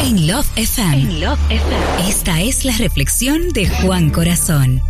En Love FM. Esta es la reflexión de Juan Corazón.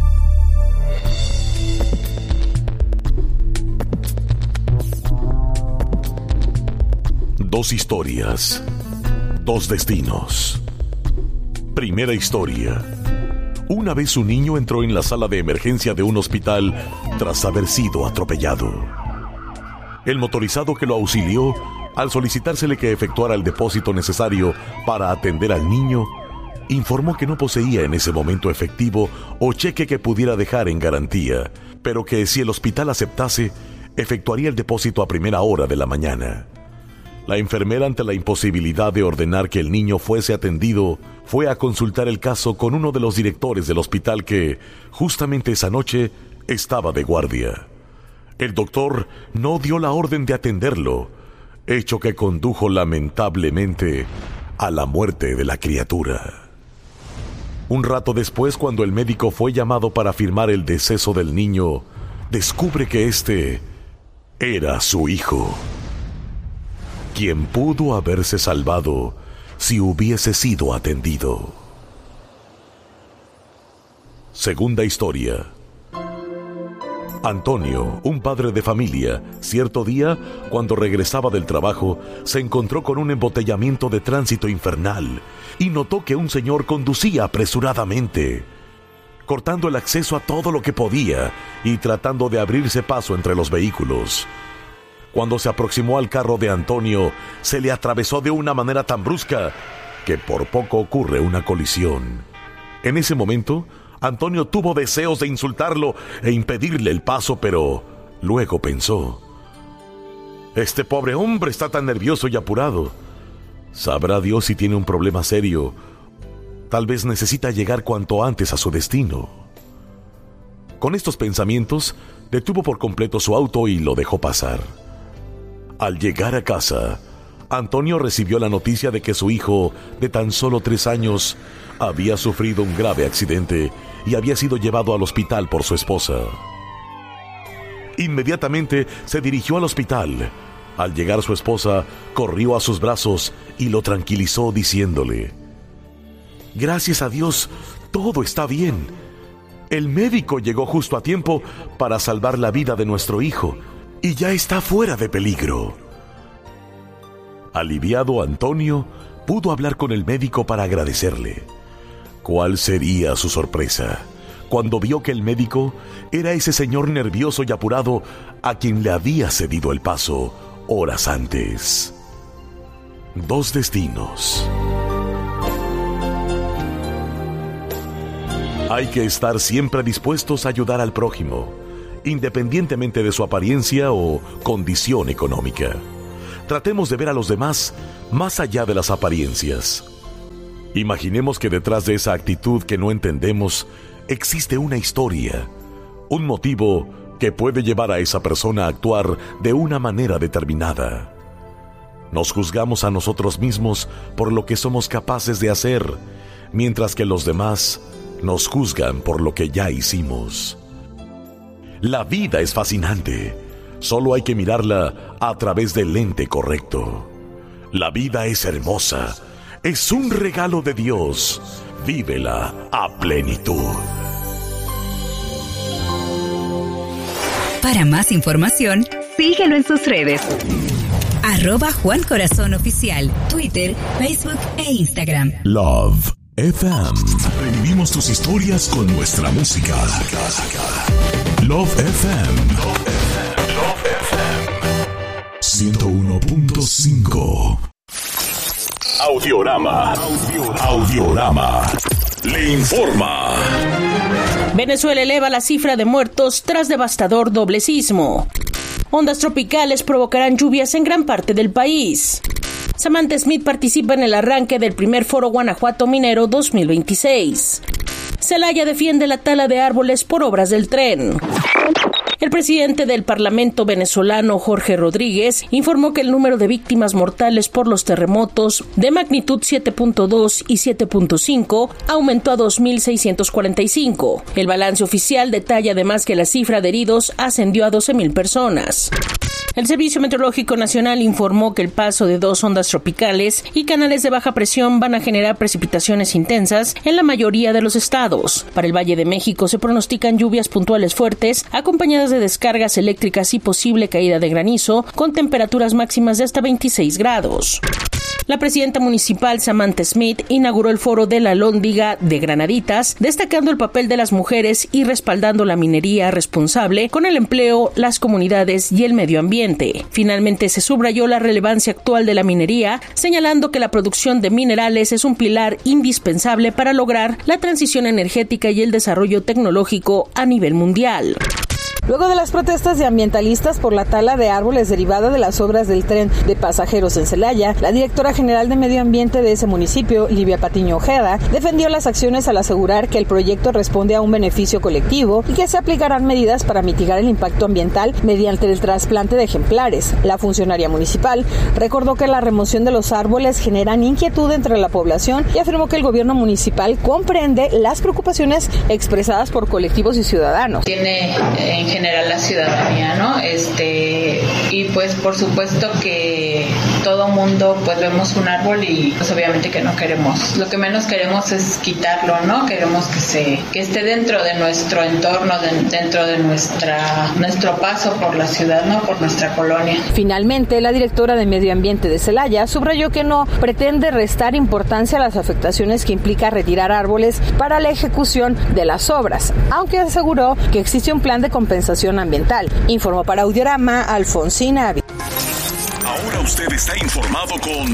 Dos historias, dos destinos. Primera historia. Una vez un niño entró en la sala de emergencia de un hospital tras haber sido atropellado. El motorizado que lo auxilió, al solicitársele que efectuara el depósito necesario para atender al niño, informó que no poseía en ese momento efectivo o cheque que pudiera dejar en garantía, pero que si el hospital aceptase, efectuaría el depósito a primera hora de la mañana. La enfermera, ante la imposibilidad de ordenar que el niño fuese atendido, fue a consultar el caso con uno de los directores del hospital que, justamente esa noche, estaba de guardia. El doctor no dio la orden de atenderlo, hecho que condujo lamentablemente a la muerte de la criatura. Un rato después, cuando el médico fue llamado para firmar el deceso del niño, descubre que este era su hijo, quien pudo haberse salvado si hubiese sido atendido. Segunda historia. Antonio, un padre de familia, cierto día, cuando regresaba del trabajo, se encontró con un embotellamiento de tránsito infernal y notó que un señor conducía apresuradamente, cortando el acceso a todo lo que podía y tratando de abrirse paso entre los vehículos. Cuando se aproximó al carro de Antonio, se le atravesó de una manera tan brusca que por poco ocurre una colisión. En ese momento, Antonio tuvo deseos de insultarlo e impedirle el paso, pero luego pensó: este pobre hombre está tan nervioso y apurado. Sabrá Dios si tiene un problema serio. Tal vez necesita llegar cuanto antes a su destino. Con estos pensamientos, detuvo por completo su auto y lo dejó pasar. Al llegar a casa, Antonio recibió la noticia de que su hijo, de tan solo 3 años, había sufrido un grave accidente y había sido llevado al hospital por su esposa. Inmediatamente se dirigió al hospital. Al llegar su esposa, corrió a sus brazos y lo tranquilizó diciéndole: gracias a Dios, todo está bien. El médico llegó justo a tiempo para salvar la vida de nuestro hijo y ya está fuera de peligro. Aliviado, Antonio pudo hablar con el médico para agradecerle. ¿Cuál sería su sorpresa cuando vio que el médico era ese señor nervioso y apurado a quien le había cedido el paso horas antes? Dos destinos. Hay que estar siempre dispuestos a ayudar al prójimo, independientemente de su apariencia o condición económica. Tratemos de ver a los demás más allá de las apariencias. Imaginemos que detrás de esa actitud que no entendemos existe una historia, un motivo que puede llevar a esa persona a actuar de una manera determinada. Nos juzgamos a nosotros mismos por lo que somos capaces de hacer, mientras que los demás nos juzgan por lo que ya hicimos. La vida es fascinante, solo hay que mirarla a través del lente correcto. La vida es hermosa, es un regalo de Dios, vívela a plenitud. Para más información, síguelo en sus redes. @Juan Corazón Oficial, Twitter, Facebook e Instagram. Love FM. Revivimos tus historias con nuestra música. Love FM. 101.5. Audiorama. Le informa. Venezuela eleva la cifra de muertos tras devastador doble sismo. Ondas tropicales provocarán lluvias en gran parte del país. Samantha Smith participa en el arranque del primer Foro Guanajuato Minero 2026. Celaya defiende la tala de árboles por obras del tren. El presidente del Parlamento venezolano, Jorge Rodríguez, informó que el número de víctimas mortales por los terremotos de magnitud 7.2 y 7.5 aumentó a 2.645. El balance oficial detalla además que la cifra de heridos ascendió a 12.000 personas. El Servicio Meteorológico Nacional informó que el paso de 2 ondas tropicales y canales de baja presión van a generar precipitaciones intensas en la mayoría de los estados. Para el Valle de México se pronostican lluvias puntuales fuertes, acompañadas de descargas eléctricas y posible caída de granizo, con temperaturas máximas de hasta 26 grados. La presidenta municipal Samantha Smith inauguró el foro de la Alhóndiga de Granaditas, destacando el papel de las mujeres y respaldando la minería responsable con el empleo, las comunidades y el medio ambiente. Finalmente se subrayó la relevancia actual de la minería, señalando que la producción de minerales es un pilar indispensable para lograr la transición energética y el desarrollo tecnológico a nivel mundial. Luego de las protestas de ambientalistas por la tala de árboles derivada de las obras del tren de pasajeros en Celaya, la directora general de Medio Ambiente de ese municipio, Livia Patiño Ojeda, defendió las acciones al asegurar que el proyecto responde a un beneficio colectivo y que se aplicarán medidas para mitigar el impacto ambiental mediante el trasplante de ejemplares. La funcionaria municipal recordó que la remoción de los árboles generan inquietud entre la población y afirmó que el gobierno municipal comprende las preocupaciones expresadas por colectivos y ciudadanos. Tiene en general la ciudadanía, ¿no? Y pues por supuesto que todo mundo pues vemos un árbol y pues obviamente que no queremos, lo que menos queremos es quitarlo, ¿no? Queremos que esté dentro de nuestro entorno, dentro de nuestro paso por la ciudad, ¿no? Por nuestra colonia. Finalmente, la directora de Medio Ambiente de Celaya subrayó que no pretende restar importancia a las afectaciones que implica retirar árboles para la ejecución de las obras, aunque aseguró que existe un plan de compensación ambiental. Informó para Audiorama Alfonsina Ávila. Ahora usted está informado con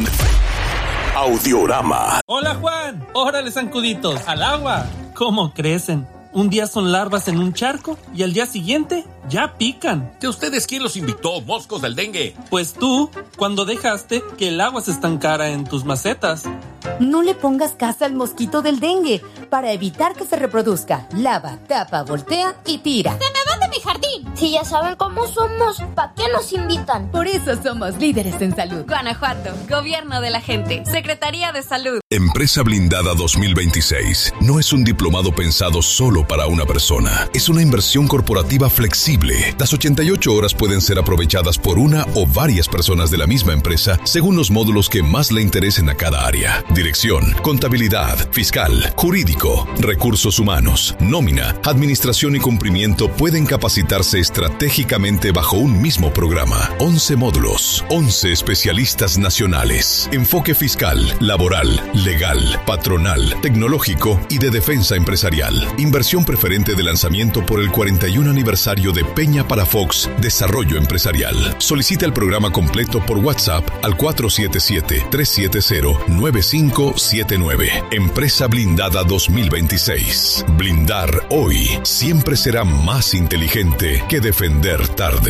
Audiorama. Hola Juan, órale zancuditos, al agua. ¿Cómo crecen? Un día son larvas en un charco y al día siguiente ya pican. ¿De ustedes quién los invitó, moscos del dengue? Pues tú, cuando dejaste que el agua se estancara en tus macetas. No le pongas casa al mosquito del dengue. Para evitar que se reproduzca, lava, tapa, voltea y tira. ¡Se me van de mi jardín! Si ya saben cómo somos, ¿para qué nos invitan? Por eso somos líderes en salud. Guanajuato, Gobierno de la Gente, Secretaría de Salud. Empresa Blindada 2026 no es un diplomado pensado solo para una persona. Es una inversión corporativa flexible. Las 88 horas pueden ser aprovechadas por una o varias personas de la misma empresa según los módulos que más le interesen a cada área. Dirección, contabilidad, fiscal, jurídico, recursos humanos, nómina, administración y cumplimiento pueden capacitarse estratégicamente bajo un mismo programa. 11 módulos, 11 especialistas nacionales. Enfoque fiscal, laboral, legal, patronal, tecnológico y de defensa empresarial. Inversión preferente de lanzamiento por el 41 aniversario de Peña para Fox Desarrollo Empresarial. Solicita el programa completo por WhatsApp al 477-370-9579. Empresa Blindada 2026. Blindar hoy siempre será más inteligente que defender tarde.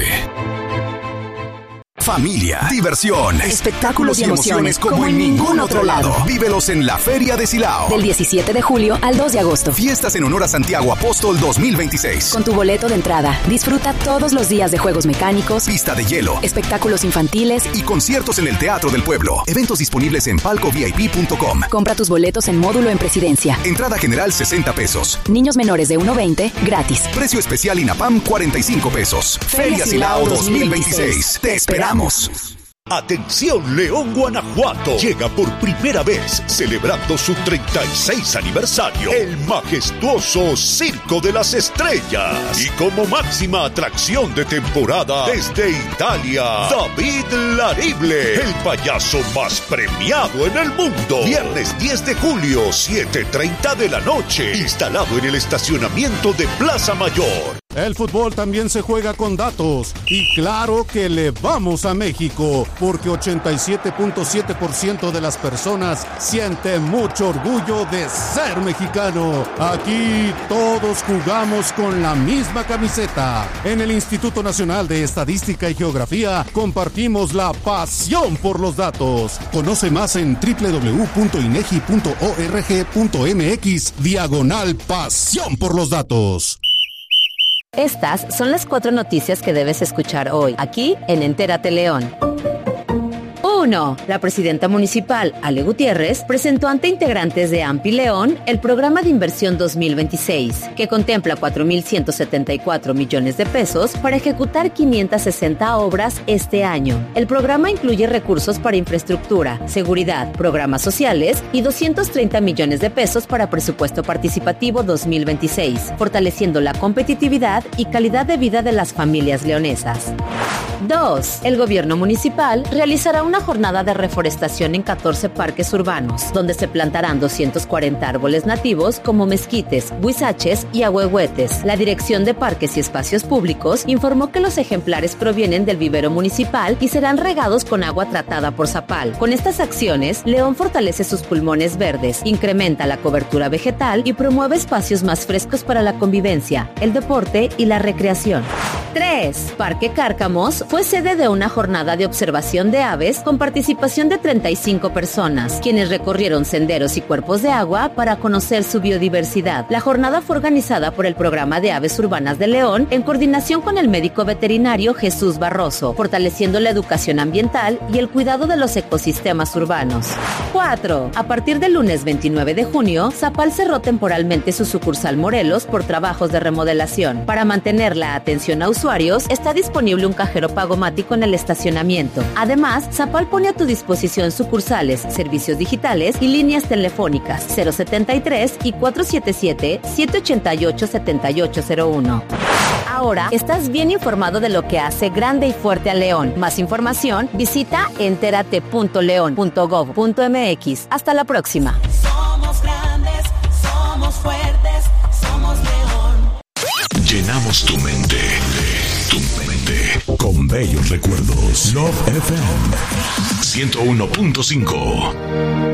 Familia, diversión, espectáculos y emociones como en ningún otro lado. Vívelos en la Feria de Silao. Del 17 de julio al 2 de agosto. Fiestas en honor a Santiago Apóstol 2026. Con tu boleto de entrada, disfruta todos los días de juegos mecánicos, pista de hielo, espectáculos infantiles y conciertos en el Teatro del Pueblo. Eventos disponibles en palcovip.com. Compra tus boletos en módulo en Presidencia. Entrada general 60 pesos. Niños menores de 1.20 gratis. Precio especial INAPAM 45 pesos. Feria Silao 2026. Te esperamos. Atención León, Guanajuato. Llega por primera vez, celebrando su 36 aniversario, el majestuoso Circo de las Estrellas. Y como máxima atracción de temporada, desde Italia, David Larible, el payaso más premiado en el mundo. Viernes 10 de julio, 7:30 de la noche. Instalado en el estacionamiento de Plaza Mayor. El fútbol también se juega con datos. Y claro que le vamos a México, porque 87.7% de las personas siente mucho orgullo de ser mexicano. Aquí todos jugamos con la misma camiseta. En el Instituto Nacional de Estadística y Geografía compartimos la pasión por los datos. Conoce más en www.inegi.org.mx/pasión por los datos. Estas son las 4 noticias que debes escuchar hoy, aquí en Entérate León. 1. 1. La presidenta municipal, Ale Gutiérrez, presentó ante integrantes de AMPI León el programa de inversión 2026, que contempla 4.174 millones de pesos para ejecutar 560 obras este año. El programa incluye recursos para infraestructura, seguridad, programas sociales y 230 millones de pesos para presupuesto participativo 2026, fortaleciendo la competitividad y calidad de vida de las familias leonesas. 2. El gobierno municipal realizará una jornada de reforestación en 14 parques urbanos, donde se plantarán 240 árboles nativos como mezquites, huizaches y ahuehuetes. La Dirección de Parques y Espacios Públicos informó que los ejemplares provienen del vivero municipal y serán regados con agua tratada por Zapal. Con estas acciones, León fortalece sus pulmones verdes, incrementa la cobertura vegetal y promueve espacios más frescos para la convivencia, el deporte y la recreación. 3. Parque Cárcamos fue sede de una jornada de observación de aves con participación de 35 personas, quienes recorrieron senderos y cuerpos de agua para conocer su biodiversidad. La jornada fue organizada por el Programa de Aves Urbanas de León en coordinación con el médico veterinario Jesús Barroso, fortaleciendo la educación ambiental y el cuidado de los ecosistemas urbanos. 4. A partir del lunes 29 de junio, Zapal cerró temporalmente su sucursal Morelos por trabajos de remodelación. Para mantener la atención a usuarios, está disponible un cajero pagomático en el estacionamiento. Además, Zapal pone a tu disposición sucursales, servicios digitales y líneas telefónicas 073 y 477-788-7801. Ahora estás bien informado de lo que hace grande y fuerte a León. Más información, visita enterate.leon.gov.mx. Hasta la próxima. Somos grandes, somos fuertes, somos León. Llenamos tu mente con bellos recuerdos. Love FM 101.5.